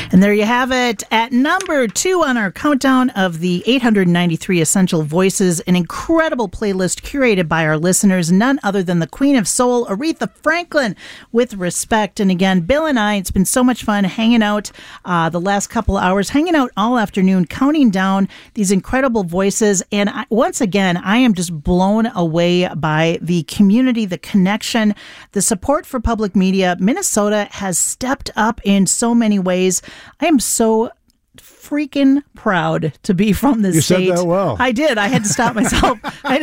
And there you have it. At number 2 on our countdown of the 893 Essential Voices, an incredible playlist curated by our listeners, none other than the Queen of Soul, Aretha Franklin, with respect. And again, Bill and I, it's been so much fun hanging out the last couple hours, hanging out all afternoon, counting down these incredible voices. And once again, I am just blown away by the community, the connection, the support for public media. Minnesota has stepped up in so many ways. I am so freaking proud to be from this state. You said that well. I did. I had to stop myself. I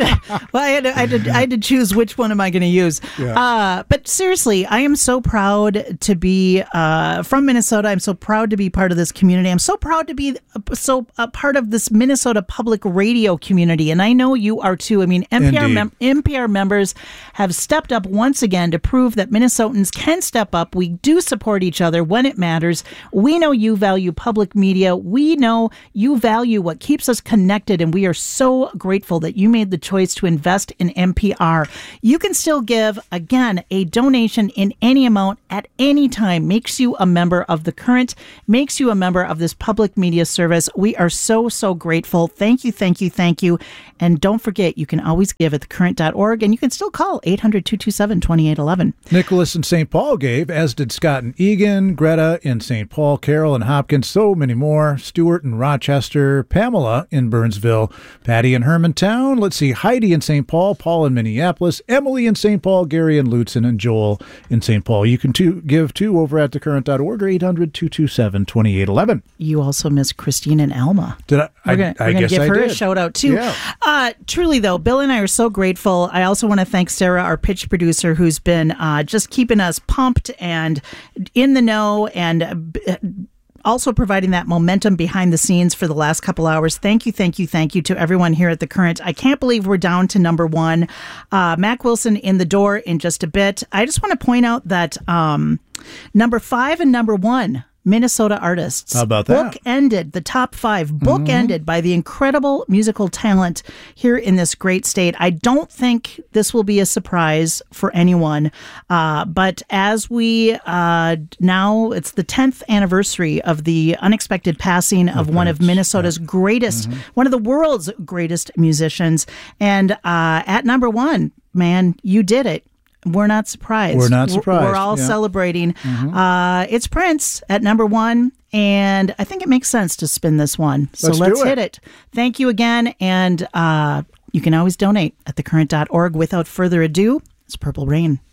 had to choose which one am I going to use. Yeah. But seriously, I am so proud to be from Minnesota. I'm so proud to be part of this community. I'm so proud to be a part of this Minnesota public radio community. And I know you are too. I mean, NPR members have stepped up once again to prove that Minnesotans can step up. We do support each other when it matters. We know you value public media. We know you value what keeps us connected, and we are so grateful that you made the choice to invest in NPR. You can still give, again, a donation in any amount at any time. Makes you a member of The Current, makes you a member of this public media service. We are so, so grateful. Thank you, thank you, thank you. And don't forget, you can always give at thecurrent.org, and you can still call 800-227-2811. Nicholas in St. Paul gave, as did Scott in Eagan, Greta in St. Paul, Carol in Hopkins, so many more. Stuart in Rochester, Pamela in Burnsville, Patty in Hermantown. Let's see, Heidi in St. Paul, Paul in Minneapolis, Emily in St. Paul, Gary in Lutzen, and Joel in St. Paul. You can give too over at thecurrent.org or 800-227-2811. You also missed Christine and Alma. Did I? We're going to give her a shout out too. Yeah. Truly though, Bill and I are so grateful. I also want to thank Sarah, our pitch producer, who's been just keeping us pumped and in the know and also providing that momentum behind the scenes for the last couple hours. Thank you, thank you, thank you to everyone here at The Current. I can't believe we're down to number 1. Mac Wilson in the door in just a bit. I just want to point out that number 5 and number 1, Minnesota artists. How about that? Book-ended, the top 5, book-ended by the incredible musical talent here in this great state. I don't think this will be a surprise for anyone, but as we now, it's the 10th anniversary of the unexpected passing of one of Minnesota's greatest, one of the world's greatest musicians, and at number 1, man, you did it. We're not surprised. We're all celebrating. It's Prince at number 1, and I think it makes sense to spin this one. So let's hit it. Thank you again, and you can always donate at thecurrent.org. Without further ado, it's Purple Rain.